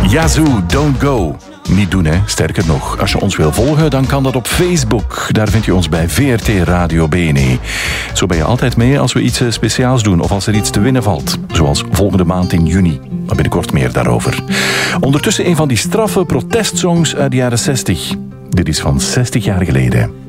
Yazoo, Don't Go. Niet doen, hè. Sterker nog, als je ons wil volgen, dan kan dat op Facebook. Daar vind je ons bij VRT Radio BNE. Zo ben je altijd mee als we iets speciaals doen of als er iets te winnen valt. Zoals volgende maand in juni. Maar binnenkort meer daarover. Ondertussen een van die straffe protestsongs uit de jaren 60. Dit is van 60 jaar geleden.